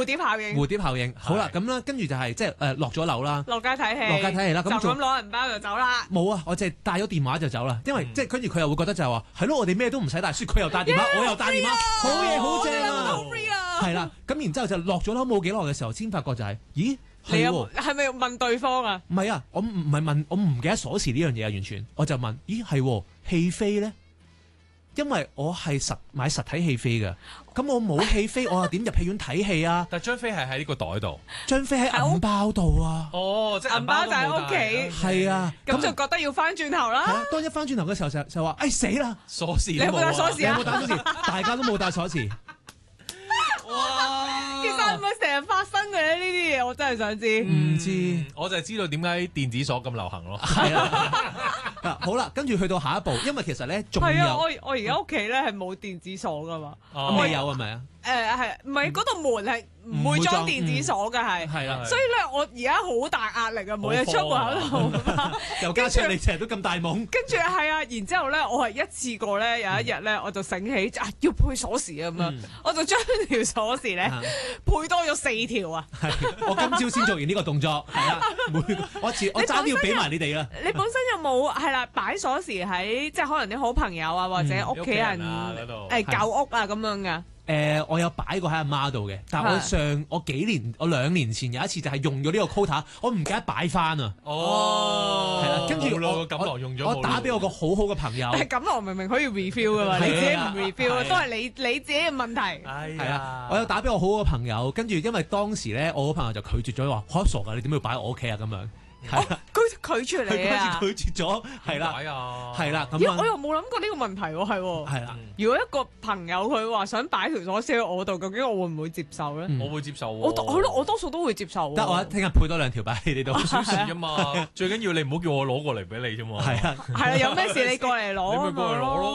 蝴蝶效應。 蝴蝶效應，好啦，咁啦，跟住就係即係落咗樓啦， 落街睇戲， 落街睇戲啦， 就咁攞銀包就走啦。 冇啊，我淨係帶咗電話就走啦，因為即係跟住佢又會覺得就係話係咯，我哋咩都唔使帶，所以佢又帶電話，我又帶電話，好嘢，好正啊，係啦，咁然之後就落咗樓冇幾耐嘅時候，先發覺就係，咦， 你係咪問對方啊？ 唔係啊，我唔係問，我唔記得鎖匙呢樣嘢啊，完全，我就問，咦係戲飛咧？因為我係買實體戲飛嘅，咁我冇戲飛，我又點入戲院睇戲啊？ 但張飛係喺呢個袋度， 張飛喺銀包度啊！ 哦，即係銀包就喺屋企， 係啊， 咁就覺得要翻轉頭啦。 當一翻轉頭嘅時候就話，死啦！ 鎖匙你有冇帶鎖匙啊？ 你有冇帶鎖匙？大家都冇帶鎖匙。 哇！ 其實係咪成日發生嘅咧？呢啲嘢我真係想知。 唔知， 我就係知道點解電子鎖咁流行咯。 係啊，好啦，跟住去到下一步，因為其實咧仲有係啊，我而家屋企咧係冇電子鎖噶嘛。 未有係咪啊？ 係唔係嗰道門係唔會裝電子鎖嘅係啦， 所以咧我而家好大壓力啊！每日出門口度， 又加上你成日都咁大懵， 跟住係啊，然之後咧我係一次過咧有一日咧我就醒起要配鎖匙啊咁樣，我就將條鎖匙咧配多咗4條啊！ 我今朝先做完呢個動作，係啦，我爭啲要俾埋你哋啦。 你本身有冇係啦擺鎖匙喺即係可能啲好朋友啊或者屋企人舊屋啊咁樣㗎？ 我有擺過喺阿媽度嘅，但係我2年前有一次就係用咗呢個 quota， 我唔記得擺翻啊。 哦， 係啦，跟住我打俾我個好好嘅朋友。 錦囊明明可以 refill 噶嘛，你自己唔 refill 都係你自己嘅問題。 係啊， 我有打俾我好好嘅朋友，跟住因為當時咧我好朋友就拒絕咗，話我傻㗎，你點解要擺喺我屋企啊咁樣？ 佢拒絕你啊！ 佢拒絕咗，係啦，係啦，咁我又冇諗過呢個問題喎，係啦。 如果一個朋友佢話想擺條鎖匙喺我度，究竟我會唔會接受咧？ 我會接受喎。 我多數都會接受。 得我聽日配多2條擺喺你度， 小事啫嘛。最緊要你唔好叫我攞過嚟俾你啫嘛。 係啊， 係啊，有咩事你過嚟攞， 你咪過嚟攞咯。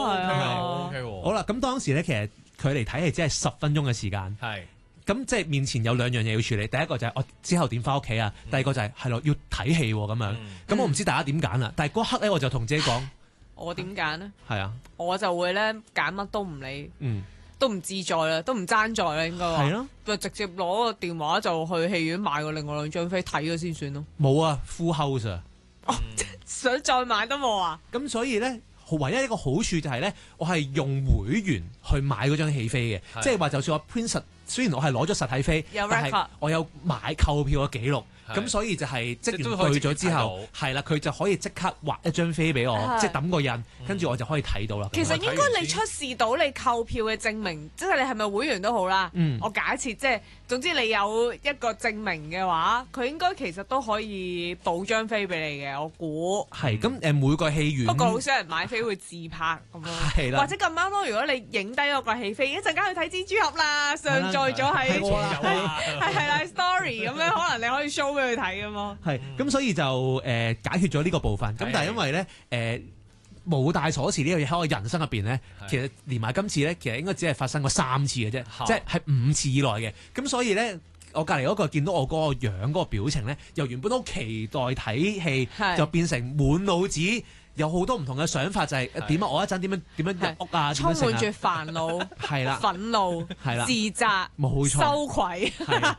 OK 喎。 好啦，咁當時咧其實佢嚟睇戲只係10分鐘嘅時間。 係。 咁即係面前有2樣嘢要處理，第一個就係我之後點翻屋企啊，第二個就係咯要睇戲咁樣。咁我唔知大家點揀啦，但係嗰刻咧我就同自己講， 我點揀呢？ 係啊， 我就會咧揀乜都唔理，都唔自在啦，都唔爭在啦，應該話。係咯，就直接攞個電話就去戲院買個另外2張飛睇咗先算咯。冇啊 ，full house 啊， 想再買都冇啊。 咁所以咧。唯一一個好處就係咧，我係用會員去買嗰張戲飛嘅，即係話就算我 print 雖然我係攞咗實體飛，但係我有買購票嘅記錄，咁所以就係職員對咗之後，係啦，佢就可以即刻畫一張飛俾我，即係抌個印，跟住我就可以睇到啦。 其實應該你出示到你購票嘅證明，即係你係咪會員都好啦。我假設即係總之你有一個證明嘅話，佢應該其實都可以補張飛俾你嘅。我估係咁每個戲院不過好少人買飛會自拍咁咯，或者咁啱咯。如果你影低嗰個戲飛，一陣間去睇蜘蛛俠啦，上載咗喺係啦 story 咁樣，可能你可以 show 俾佢睇噶嘛。係咁，所以就解決咗呢個部分。咁但係因為咧冇帶鎖匙呢樣嘢喺我人生入邊咧，其實連埋今次咧，其實應該只係發生過3次嘅啫，即係5次以內嘅。咁所以咧，我隔離嗰個見到我嗰個樣嗰個表情咧，由原本都好期待睇戲，就變成滿腦子有好多唔同嘅想法，就係點啊！我一陣點樣入屋啊？ 充滿住煩惱，係啦，憤怒，係啦，自責，冇錯，羞愧。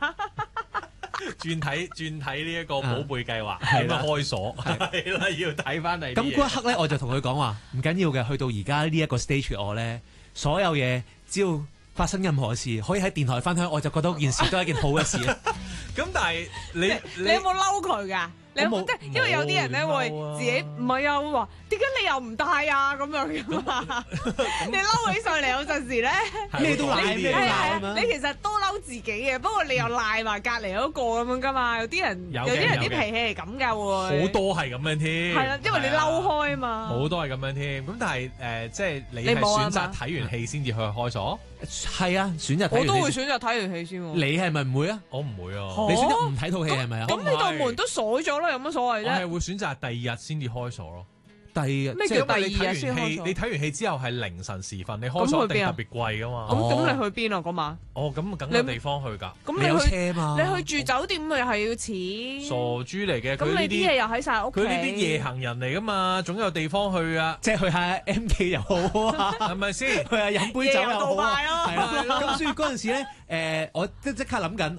轉睇呢一個寶貝計劃，點樣開鎖係啦，要睇翻嚟。 咁嗰一刻咧，我就同佢講話唔緊要嘅，去到而家呢一個 stage 我咧，所有嘢只要發生任何事，可以喺電台分享，我就覺得件事都係一件好嘅事。咁但係你有冇嬲佢㗎？你有冇即係因為有啲人咧會自己唔係啊，會話點解你又唔帶啊咁樣㗎嘛？你嬲起上嚟有陣時咧， 咩都賴咩鬧， 你其實都嬲自己嘅，不過你又賴埋隔離嗰個咁樣㗎嘛？有啲人啲脾氣係咁㗎喎， 好多係咁樣添。 係啦，因為你嬲開啊嘛。 好多係咁樣添。咁但係即係你係選擇睇完戲先至去開鎖？ 係啊，選擇睇完戲。 我都會選擇睇完戲先喎。 你係咪唔會啊？ 我唔會啊。 你選擇唔睇套戲係咪啊？ 咁呢道門都鎖咗啦，有乜所謂啫？ 我係會選擇第2日先至開鎖咯。 第2日咩叫第2日先開鎖？ 你睇完戲之後係凌晨時分，你開鎖一定特別貴噶嘛。 咁你去邊啊嗰晚？ 咁梗有地方去㗎。 咁你有車嘛？你去住酒店咪係要錢？ 傻豬嚟嘅。 咁你啲嘢又喺晒屋企。 佢呢啲夜行人嚟㗎嘛，總有地方去啊。 即係去下 M 記又好啊， 係咪先？ 去下飲杯酒又好啊。 係啦。 咁所以嗰陣時咧，我即刻諗緊，